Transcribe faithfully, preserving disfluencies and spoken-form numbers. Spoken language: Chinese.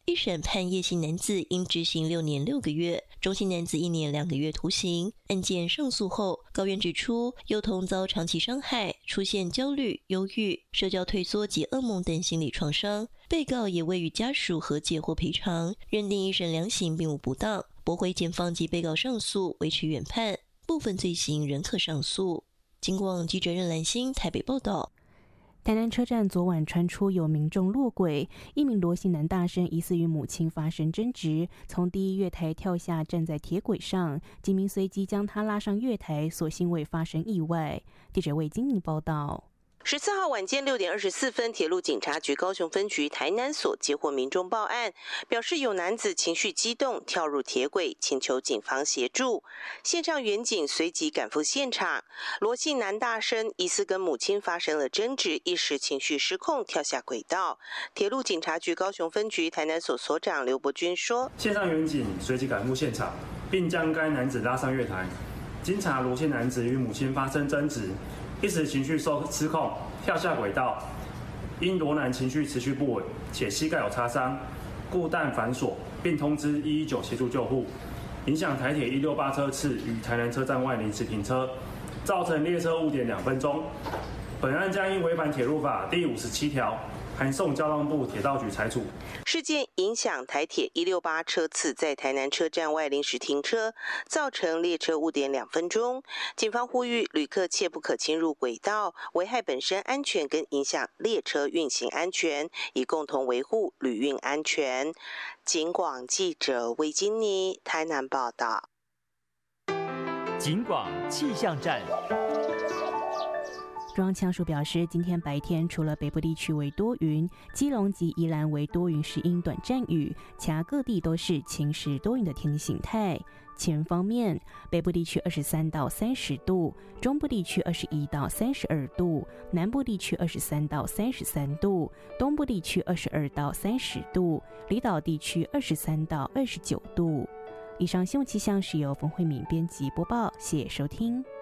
一审判叶姓男子应执行六年六个月，中姓男子一年两个月徒刑。案件上诉后，高院指出，幼童遭长期伤害，出现焦虑、忧郁、社交退缩及噩梦等心理创伤。被告也未与家属和解或赔偿，认定一审量刑并无不当，驳回检方及被告上诉，维持原判。部分罪行仍可上诉。警广记者任兰心台北报道。 台南车站昨晚传出有民众落轨，一名罗姓男大生疑似与母亲发生争执，从第一月台跳下站在铁轨上，警民随即将他拉上月台，所幸未发生意外。记者魏金妮报道。 十四号晚间六点二十四分，铁路警察局高雄分局台南所接获民众报案，表示有男子情绪激动跳入铁轨，请求警方协助。线上员警随即赶赴现场，罗姓男大生疑似跟母亲发生了争执，一时情绪失控跳下轨道。铁路警察局高雄分局台南所所长刘伯君说： 线上员警随即赶赴现场，并将该男子拉上月台。经查，罗姓男子与母亲发生争执，一时情绪受失控，跳下轨道。因罗男情绪持续不稳，且膝盖有擦伤，故但反锁，并通知一一九协助救护，影响台铁一六八车次与台南车站外临时停车，造成列车误点两分钟。本案将因违反铁路法第五十七条，函送交通部铁道局裁处。 事件影响台铁一六八车次在台南车站外临时停车，造成列车误点两分钟。警方呼吁旅客切不可侵入轨道，危害本身安全跟影响列车运行安全，以共同维护旅运安全。警广记者魏金妮台南报道。 警广气象站。 中央气象署表示，今天白天除了北部地区为多云，基隆及宜兰为多云时阴短暂雨，其他各地都是晴时多云的天气形态。气温方面，北部地区二十三到三十度，中部地区二十一到三十二度，南部地区二十三到三十三度，东部地区二十二到三十度，离岛地区二十三到二十九度。以上新闻气象是由冯慧敏编辑播报，谢谢收听。